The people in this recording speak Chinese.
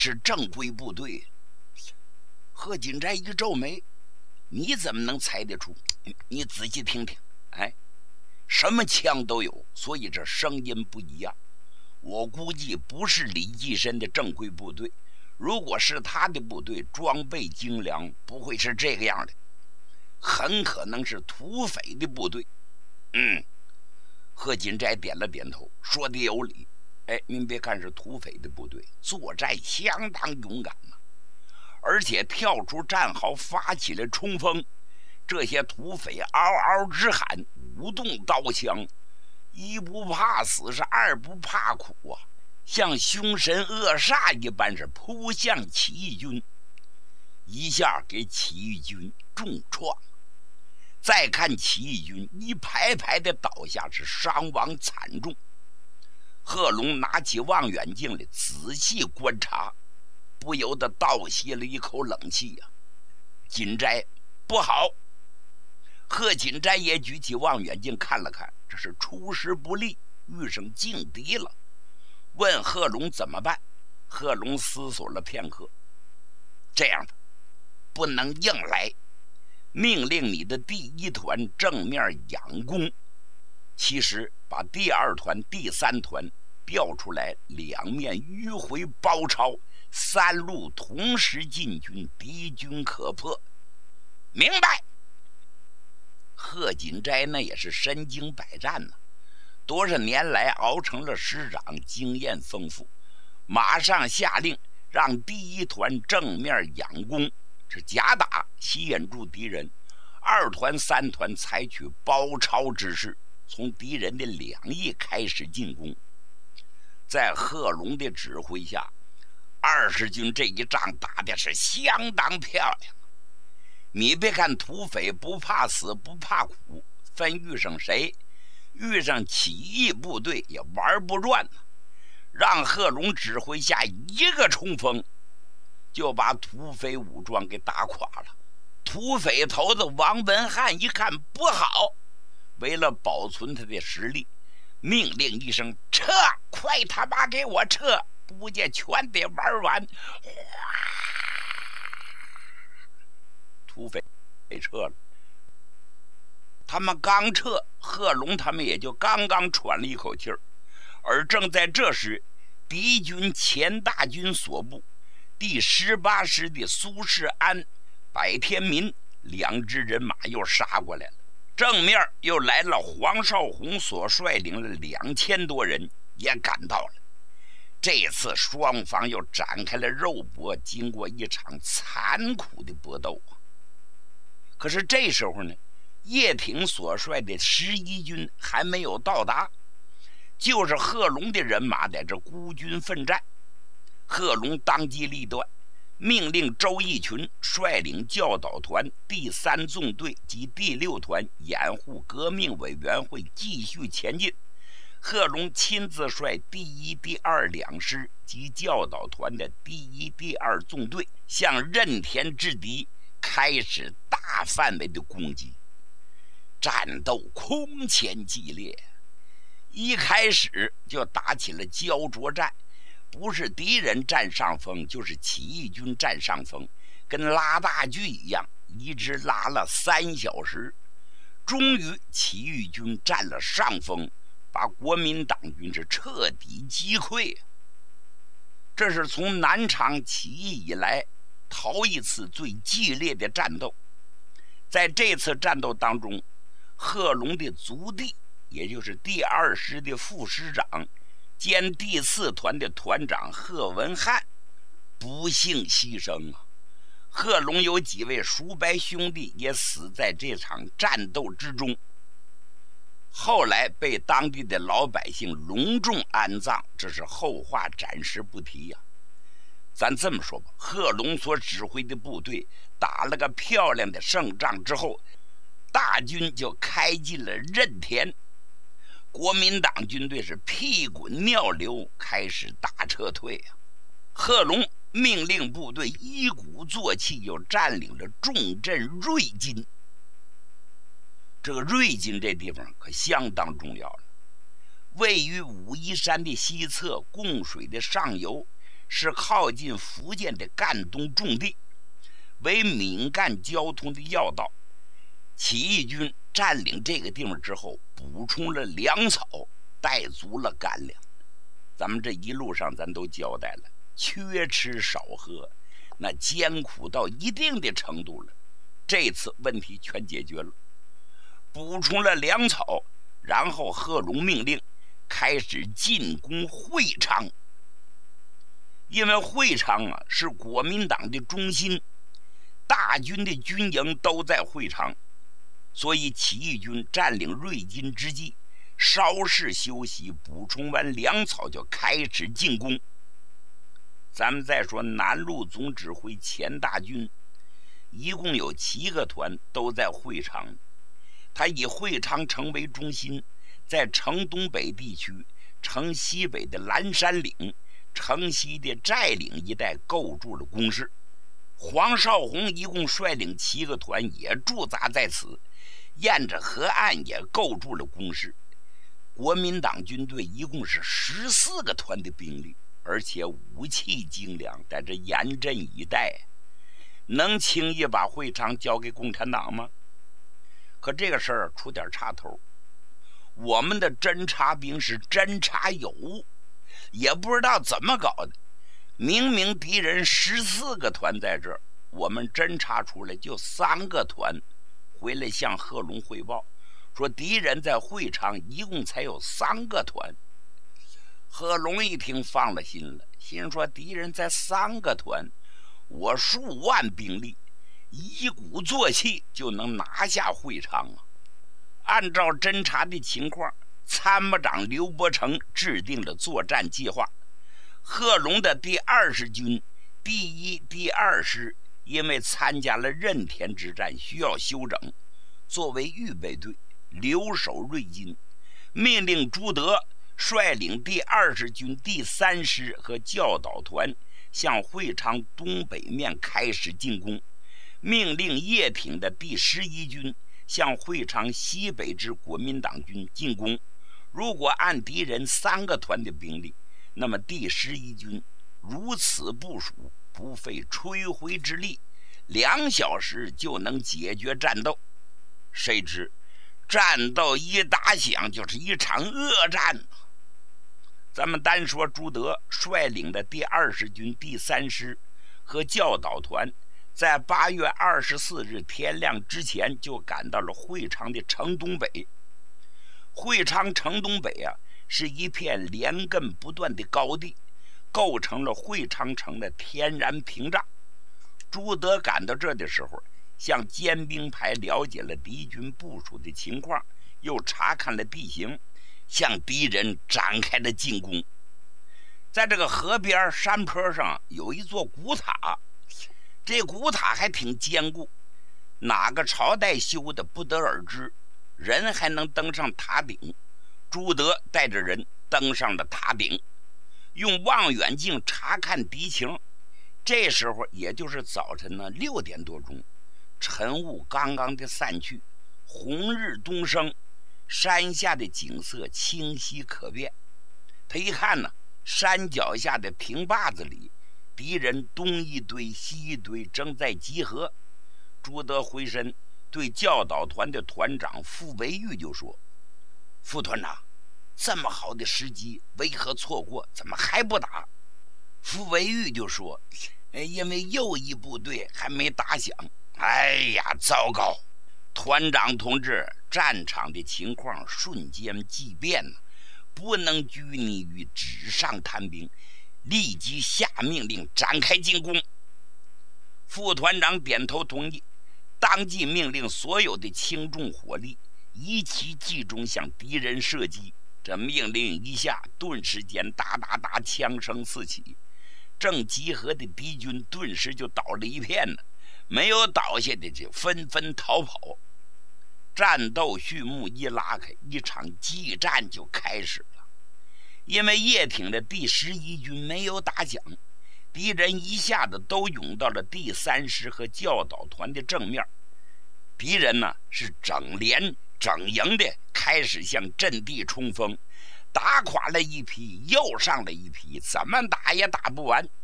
是正规部队。贺锦斋一皱眉，你怎么能猜得出？你仔细听听，哎，什么枪都有，所以这声音不一样。我估计不是李济深的正规部队，如果是他的部队，装备精良，不会是这个样的，很可能是土匪的部队。贺锦斋点了点头，说的有理。哎，您别看是土匪的部队，作战相当勇敢呐，而且跳出战壕发起了冲锋。这些土匪嗷嗷直喊，舞动刀枪，一不怕死，是二不怕苦啊，像凶神恶煞一般是扑向起义军，一下给起义军重创。再看起义军一排排的倒下，是伤亡惨重。贺龙拿起望远镜来仔细观察，不由得倒吸了一口冷气呀。锦斋不好！贺锦斋也举起望远镜看了看，这是出师不利，遇上劲敌了。问贺龙怎么办？贺龙思索了片刻，这样吧，不能硬来，命令你的第一团正面仰攻，其实把第二团、第三团调出来，两面迂回包抄，三路同时进军，敌军可破。明白。贺锦斋那也是身经百战呢，多少年来熬成了师长，经验丰富，马上下令让第一团正面仰攻，是假打吸引住敌人，二团三团采取包抄之势，从敌人的两翼开始进攻。在贺龙的指挥下，20军这一仗打的是相当漂亮。你别看土匪不怕死不怕苦，分遇上谁，遇上起义部队也玩不转呢。让贺龙指挥下一个冲锋，就把土匪武装给打垮了。土匪头子王文翰一看不好，为了保存他的实力，命令一声撤，快他妈给我撤，不见全得玩完。土匪撤了，他们刚撤，贺龙他们也就刚刚喘了一口气儿。而正在这时，敌军前大军所部第18师的苏世安、白天民两支人马又杀过来了，正面又来了黄绍竑所率领的2000多人也赶到了。这次双方又展开了肉搏，经过一场残酷的搏斗。可是这时候呢，叶挺所率的11军还没有到达，就是贺龙的人马在这孤军奋战。贺龙当机立断，命令周逸群率领教导团第3纵队及第6团掩护革命委员会继续前进。贺龙亲自率第1、第2两师及教导团的第1、第2纵队向任田之敌开始大范围的攻击，战斗空前激烈，一开始就打起了焦灼战，不是敌人占上风，就是起义军占上风，跟拉大锯一样，一直拉了3小时。终于起义军占了上风，把国民党军是彻底击溃。这是从南昌起义以来头一次最激烈的战斗。在这次战斗当中，贺龙的族弟，也就是第2师的副师长兼第4团的团长贺文翰不幸牺牲啊。贺龙有几位叔伯兄弟也死在这场战斗之中，后来被当地的老百姓隆重安葬，这是后话，暂时不提呀。咱这么说吧，贺龙所指挥的部队打了个漂亮的胜仗之后，大军就开进了任田，国民党军队是屁滚尿流，开始大撤退啊。贺龙命令部队一鼓作气，又占领了重镇瑞金。这个瑞金这地方可相当重要了，位于武夷山的西侧，供水的上游， 是靠近福建的赣东重地，为闽赣交通的要道。起义军占领这个地方之后，补充了粮草，带足了干粮。咱们这一路上咱都交代了，缺吃少喝，那艰苦到一定的程度了。这次问题全解决了，补充了粮草，然后贺龙命令开始进攻会昌。因为会昌啊是国民党的中心，大军的军营都在会昌，所以起义军占领瑞金之际，稍事休息，补充完粮草就开始进攻。咱们再说南路总指挥钱大军，一共有7个团都在会昌，他以会昌城为中心，在城东北地区、城西北的蓝山岭、城西的寨岭一带构筑了工事。黄绍竑一共率领7个团也驻扎在此，沿着河岸也构筑了工事。国民党军队一共是14个团的兵力，而且武器精良，在这严阵以待，能轻易把会昌交给共产党吗？可这个事儿出点岔头，我们的侦察兵是侦察有误，也不知道怎么搞的，明明敌人14个团在这儿，我们侦察出来就3个团回来向贺龙汇报，说敌人在会昌一共才有3个团。贺龙一听放了心了，心说敌人才3个团，我数万兵力一鼓作气就能拿下会昌啊！按照侦察的情况，参谋长刘伯承制定了作战计划。贺龙的第20军第1、第2师因为参加了任田之战需要休整，作为预备队留守瑞金，命令朱德率领第20军第3师和教导团向会昌东北面开始进攻，命令叶挺的第11军向会昌西北之国民党军进攻。如果按敌人3个团的兵力，那么第11军如此部署，不费吹灰之力，2小时就能解决战斗。谁知战斗一打响，就是一场恶战。咱们单说朱德率领的第20军第3师和教导团，在8月24日天亮之前就赶到了会昌的城东北。会昌城东北啊，是一片连亘不断的高地，构成了会昌城的天然屏障。朱德赶到这的时候，向尖兵排了解了敌军部署的情况，又查看了地形，向敌人展开了进攻。在这个河边山坡上有一座古塔，这古塔还挺坚固，哪个朝代修的不得而知，人还能登上塔顶。朱德带着人登上了塔顶，用望远镜查看敌情。这时候也就是早晨呢6点多钟，晨雾刚刚的散去，红日东升，山下的景色清晰可辨。他一看呢，山脚下的平坝子里，敌人东一堆西一堆，正在集合。朱德回身对教导团的团长傅维玉就说：“副团长，这么好的时机为何错过？怎么还不打？”傅维玉就说：“因为右翼部队还没打响。”哎呀，糟糕！团长同志，战场的情况瞬间即变了，不能拘泥于纸上谈兵，立即下命令展开进攻。副团长点头同意，当即命令所有的轻重火力一齐集中向敌人射击。这命令一下，顿时间哒哒哒枪声四起，正集合的敌军顿时就倒了一片呢，没有倒下的就纷纷逃跑。战斗序幕一拉开，一场激战就开始了。因为叶挺的第11军没有打响，敌人一下子都涌到了第3师和教导团的正面。敌人呢是整连整营的开始向阵地冲锋，打垮了一批，又上了一批，怎么打也打不完。